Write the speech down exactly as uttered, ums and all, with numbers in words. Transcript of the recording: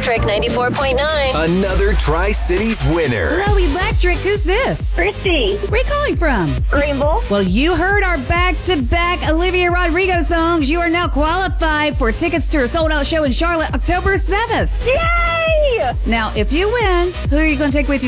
Electric ninety-four point nine. Another Tri-Cities winner. Hello, Electric. Who's this? Christy. Where are you calling from? Greenville. Well, you heard our back-to-back Olivia Rodrigo songs. You are now qualified for tickets to her sold-out show in Charlotte, October seventh. Yay! Now, if you win, who are you going to take with you